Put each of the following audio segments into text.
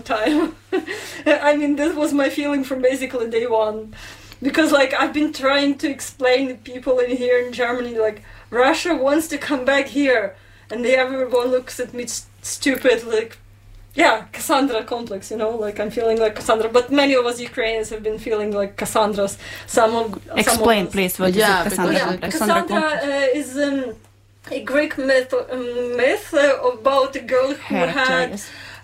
time. I mean, this was my feeling from basically day one. Because, like, I've been trying to explain to people in here in Germany, like, Russia wants to come back here. And everyone looks at me stupid, like, yeah, Cassandra complex, you know, like, I'm feeling like Cassandra. But many of us Ukrainians have been feeling like Cassandras. Explain, please, what is it, Cassandra complex? Cassandra is a Greek myth about a girl who had...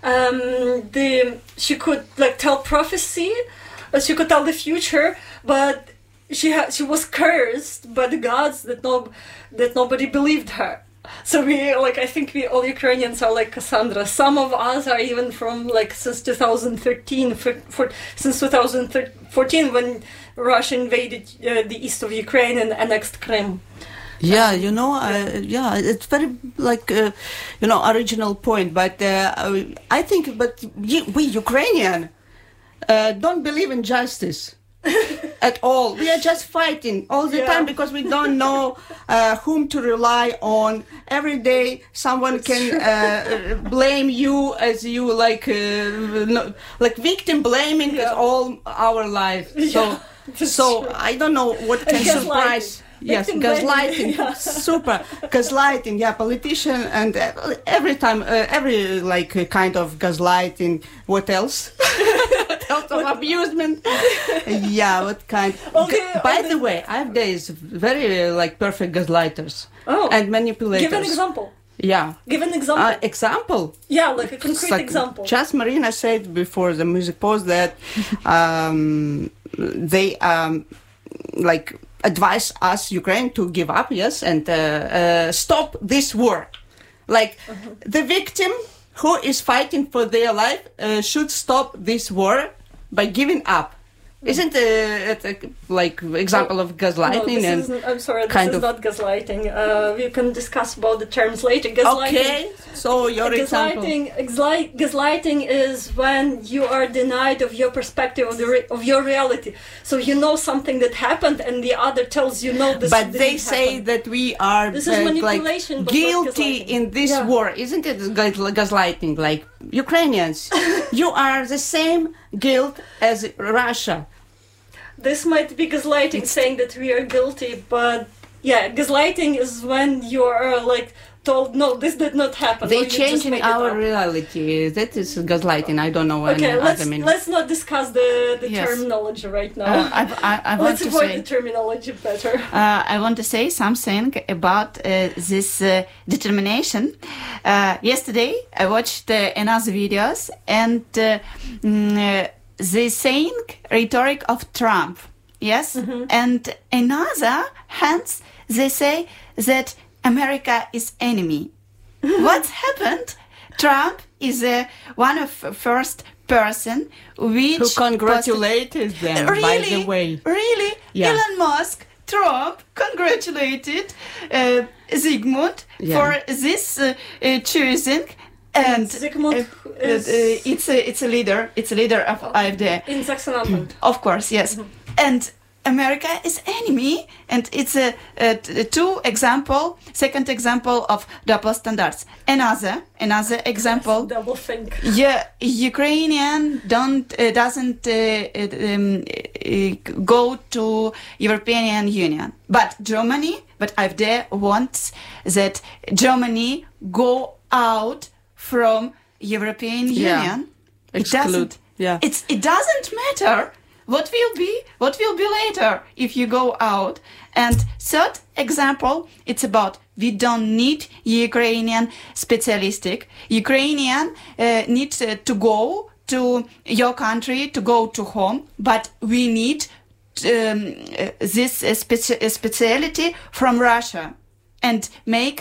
she could, like, tell prophecy, she could tell the future, but she was cursed by the gods that nobody believed her. So I think we all Ukrainians are like Cassandra. Some of us are even from, like, since 2013, since 2014, when Russia invaded the east of Ukraine and annexed Crimea. Yeah, you know, it's very, like, original point. But I think, we Ukrainian don't believe in justice at all. We are just fighting all the time because we don't know whom to rely on. Every day, someone can blame you as you, like victim blaming all our life. So I don't know what can surprise. Yes, gaslighting, super gaslighting. Yeah, politician and every time, kind of gaslighting. What else? What else of abusement? Yeah, what kind? By the way, there is very perfect gaslighters and manipulators. Give an example. Yeah. Give an example. Example? Yeah, like a concrete example. Just Marina said before the music pause that they advise us, Ukraine, to give up, yes, and stop this war. The victim who is fighting for their life should stop this war by giving up. Isn't it example of gaslighting? I'm sorry, this is not gaslighting. We can discuss about the terms later. Gaslighting, okay, so your example. Gaslighting is when you are denied of your perspective of your reality. So you know something that happened, and the other tells you no. This. But they say that we are guilty in this war. Isn't it gaslighting? Like Ukrainians, you are the same guilt as Russia. This might be gaslighting, saying that we are guilty, but yeah, gaslighting is when you are told, no, this did not happen. They change in our reality. That is gaslighting. I don't know what other meaning. Let's not discuss the terminology right now. Let's avoid the terminology better. I want to say something about this determination. Yesterday, I watched another videos and the saying rhetoric of Trump, yes, and another hands they say that America is enemy. What's happened? Trump is one of first person who congratulated them. Really, by the way, really, yeah. Elon Musk, Trump congratulated Zygmunt for this choosing. And Zygmunt it's a leader. It's a leader of AfD. In Saxony. Of course, yes. And America is enemy, and it's a second example of double standards. Another example. Double think. Yeah, Ukrainian doesn't go to European Union, but AfD wants that Germany go out from European Union. It doesn't matter what will be later if you go out. And third example, it's about we don't need Ukrainian specialistic. Ukrainian needs to go to your country, to go to home, but we need this speciality from Russia. And make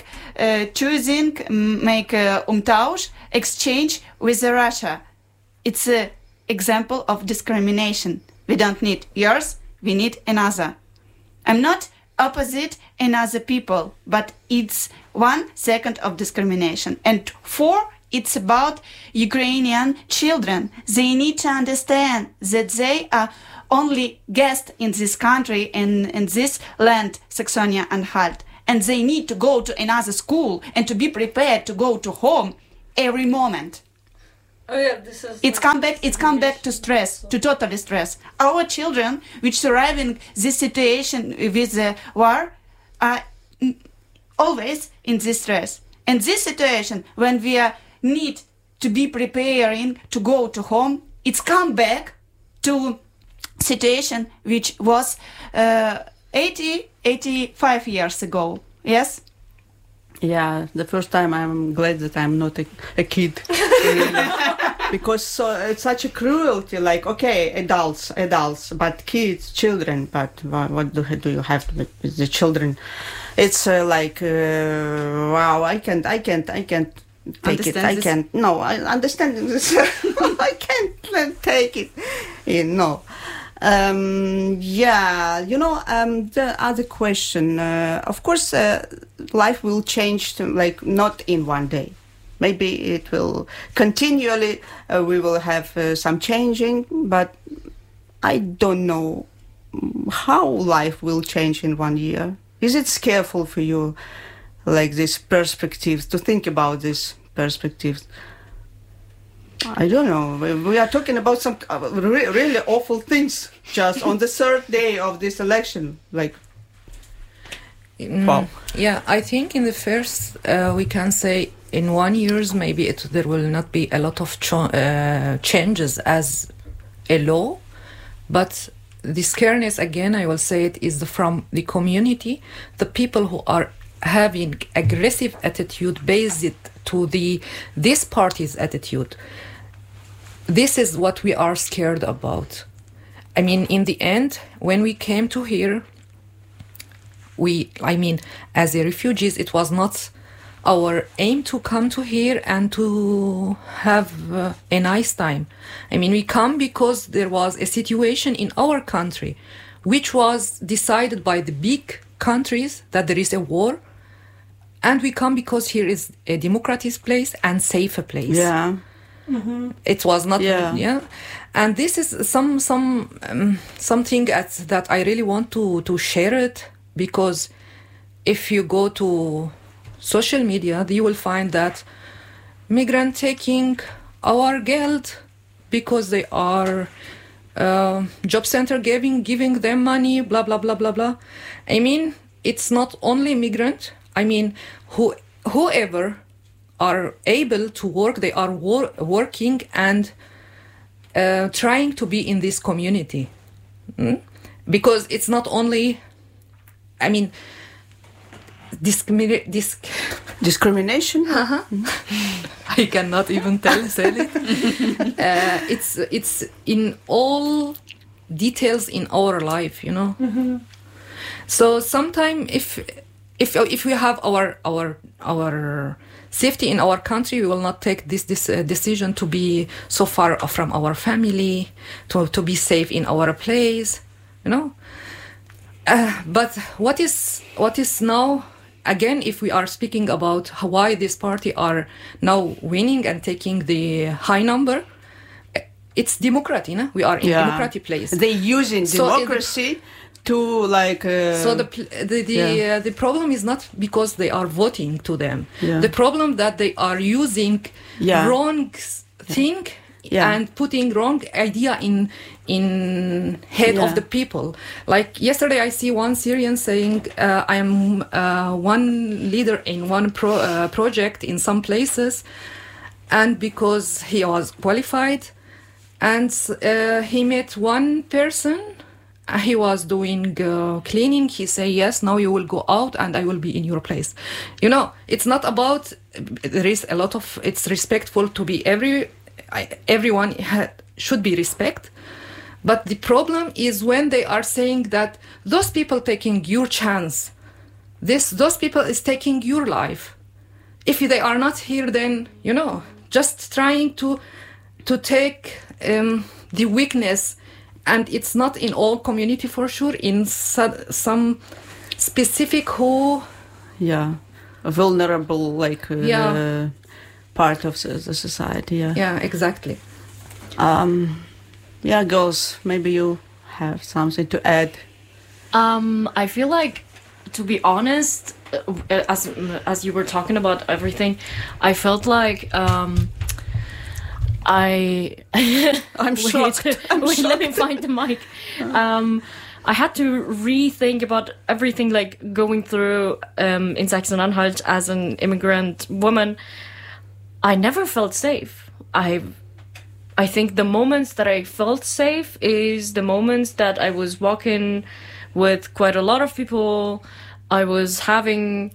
Umtausch exchange with Russia. It's an example of discrimination. We don't need yours, we need another. I'm not opposite another people, but it's 1 second of discrimination. And 4, it's about Ukrainian children. They need to understand that they are only guests in this country and in this land, Saxony-Anhalt. And they need to go to another school and to be prepared to go to home every moment. Oh yeah, this is. It's come back to stress, to totally stress. Our children, which surviving this situation with the war, are always in this stress. And this situation, when we need to be preparing to go to home, it's come back to situation which was 85 years ago. Yes? Yeah, the first time I'm glad that I'm not a kid. Because it's such a cruelty, like, okay, adults, but kids, children, but what do you have with the children? It's wow, I can't take it. I can't. No, I understand this. I can't take it. No. Yeah, the other question. Of course, life will change not in one day. Maybe it will continually. We will have some changing, but I don't know how life will change in 1 year. Is it scareful for you, like this perspectives, to think about these perspectives? I don't know. We are talking about some really awful things just on the third day of this election. Wow. Yeah, I think in the first, we can say in 1 year, maybe there will not be a lot of changes as a law, but the scariness, again, I will say it, is from the community, the people who are having aggressive attitude based to this party's attitude. This is what we are scared about. I mean, in the end, when we came to here, as a refugees, it was not our aim to come to here and to have a nice time. I mean, we come because there was a situation in our country which was decided by the big countries that there is a war, and we come because here is a democratic place and safer place. Yeah. Mm-hmm. It was not, yeah. And this is something that I really want to share it, because if you go to social media, you will find that migrants taking our geld because they are job center giving them money, blah blah blah blah blah. I mean, it's not only migrant. I mean, whoever are able to work, they are working and trying to be in this community. Because it's not only, I mean, discrimination. Uh-huh. I cannot even say it. It's in all details in our life, Mm-hmm. So sometimes if we have our safety in our country, we will not take this decision to be so far from our family, to be safe in our place, But what is now? Again, if we are speaking about why this party are now winning and taking the high number, it's democracy, We are in democratic place. They're using democracy to So the problem is not because they are voting to them. Yeah. The problem that they are using wrong thing and putting wrong idea in head of the people. Like yesterday, I see one Syrian saying, "I am one leader in one project in some places," and because he was qualified, and he met one person. He was doing cleaning. He say, "Yes, now you will go out, and I will be in your place." It's not about. There is a lot of. It's respectful to be everyone should be respect. But the problem is when they are saying that those people taking your chance, those people is taking your life. If they are not here, then just trying to take the weakness, and it's not in all community for sure. In some specific vulnerable part of the society. Yeah, exactly. Girls, maybe you have something to add. I feel like, to be honest, as you were talking about everything, I felt like I'm shocked. Wait, let me find the mic. I had to rethink about everything, like going through in Sachsen-Anhalt as an immigrant woman. I never felt safe. I think the moments that I felt safe is the moments that I was walking with quite a lot of people. I was having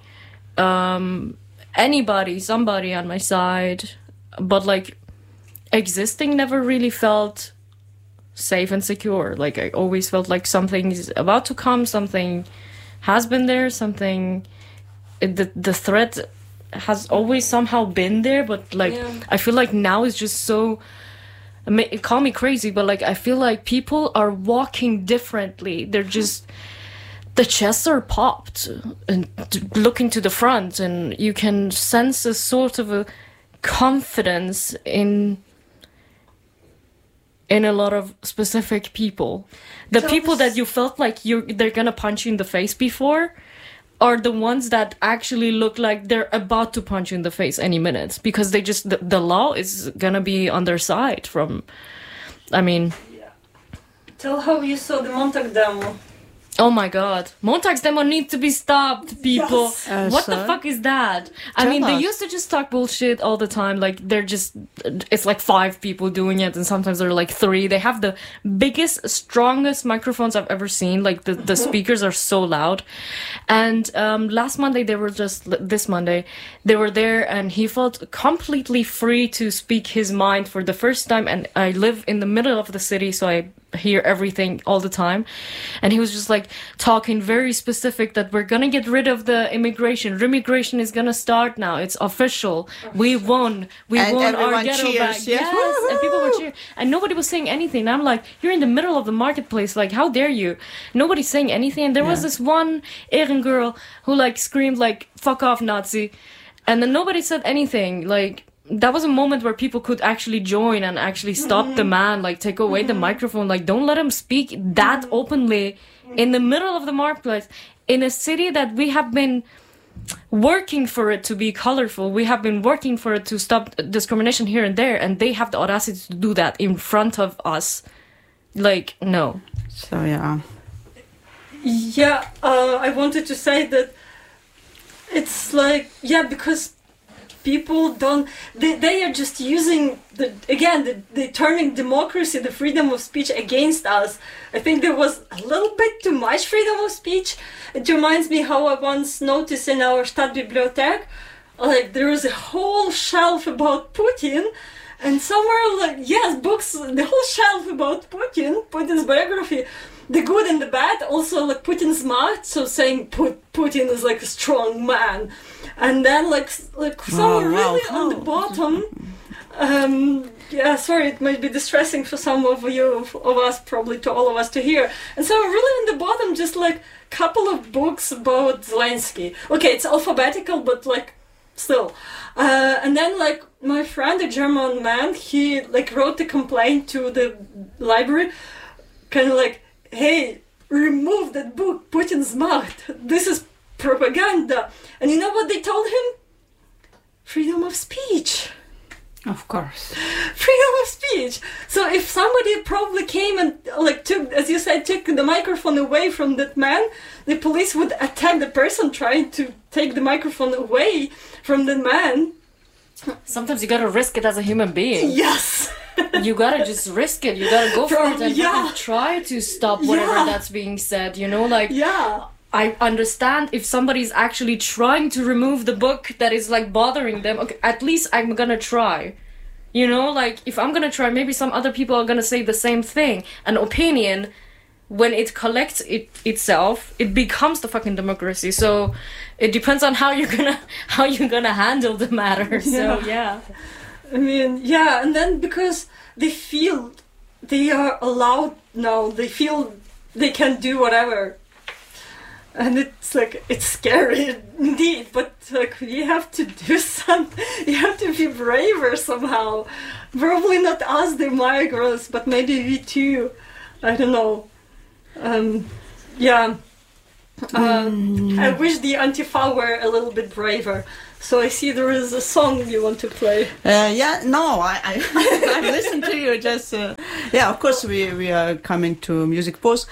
somebody on my side, but like existing never really felt safe and secure. Like I always felt like something is about to come, something has been there, the threat has always somehow been there, but like I feel like now it's just so, call me crazy, but like I feel like people are walking differently. They're just, the chests are popped and looking to the front, and you can sense a sort of a confidence in a lot of specific people. The people that you felt like they're gonna punch you in the face before are the ones that actually look like they're about to punch you in the face any minute, because they just, the law is gonna be on their side from, I mean... Yeah. Tell how you saw the Montag demo. Oh my god. Montag's demo needs to be stopped, people. Yes. What the fuck is that? I mean, they used to just talk bullshit all the time. Like, it's like 5 people doing it, and sometimes there are like 3. They have the biggest, strongest microphones I've ever seen. Like, the speakers are so loud. And this Monday, they were there, and he felt completely free to speak his mind for the first time. And I live in the middle of the city, so I hear everything all the time, and he was just like talking very specific that we're gonna get rid of the immigration is gonna start now, it's official, we won our ghetto cheers, back. Yes, and people were cheering, and nobody was saying anything. And I'm like, you're in the middle of the marketplace, like how dare you? Nobody's saying anything. And there was this one Aryan girl who like screamed like fuck off Nazi, and then nobody said anything. Like, that was a moment where people could actually join and actually stop the man, like take away the microphone, like don't let him speak that openly in the middle of the marketplace, in a city that we have been working for it to be colorful. We have been working for it to stop discrimination here and there, and they have the audacity to do that in front of us. Like, no. So, I wanted to say that it's like, because people don't, they are just using they're turning democracy, the freedom of speech against us. I think there was a little bit too much freedom of speech. It reminds me how I once noticed in our Stadtbibliothek, like there was a whole shelf about Putin, and somewhere books, the whole shelf about Putin's biography, the good and the bad, also like Putin's macht, so saying Putin is like a strong man. And then somewhere on the bottom, sorry, it might be distressing for some of us, probably to all of us to hear. And so really on the bottom, just like couple of books about Zelensky. Okay, it's alphabetical, but like still. And then like my friend, a German man, he like wrote a complaint to the library, kind of like, hey, remove that book, Putin's Macht. This is propaganda. And you know what they told him? Freedom of speech. of course. Freedom of speech. So if somebody probably came and like took, as you said, took the microphone away from that man, the police would attack the person trying to take the microphone away from the man. Sometimes you gotta risk it as a human being. Yes. You gotta just risk it. You gotta go for it and really try to stop whatever that's being said. You know, like I understand if somebody's actually trying to remove the book that is like bothering them. Okay, at least I'm gonna try. You know, like if I'm gonna try, maybe some other people are gonna say the same thing. An opinion, when it collects itself, it becomes the fucking democracy. So it depends on how you're gonna handle the matter. So yeah. I mean, and then because they feel they are allowed now, they feel they can do whatever. And it's like, it's scary indeed, but like you have to do something, you have to be braver somehow. Probably not us, the migrants, but maybe we too. I don't know. I wish the Antifa were a little bit braver. So I see there is a song you want to play. I've listened to you. Just of course we are coming to music pause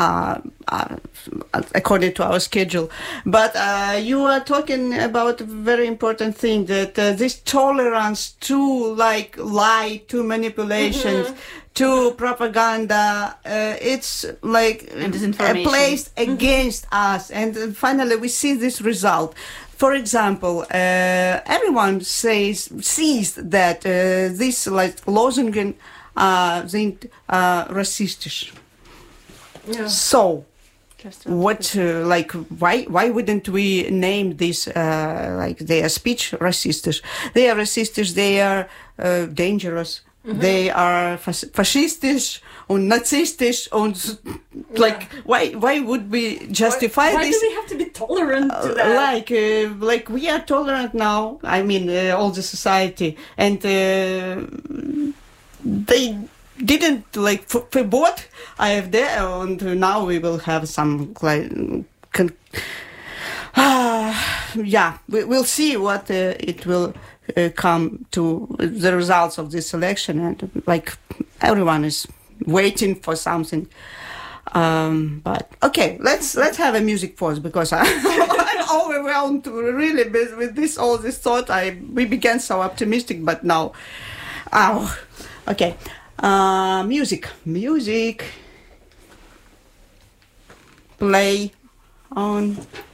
according to our schedule. But you are talking about a very important thing, that this tolerance to lie, to manipulations, to propaganda, it's placed against us, and finally we see this result. For example, everyone sees that this Losungen sind rassistisch. Yeah. So, what why wouldn't we name this their speech rassistisch? They are rassistisch. They are dangerous. They are fascistisch and nazistisch, and why would we justify this? Why do we have to be tolerant to that? Like we are tolerant now. I mean, all the society, and they didn't forbid AfD, and now we will have some we'll see what it will come to the results of this election, and everyone is waiting for something. But okay, let's have a music pause, because I'm overwhelmed really with all this thought. We began so optimistic, but now, okay. Music. Play on.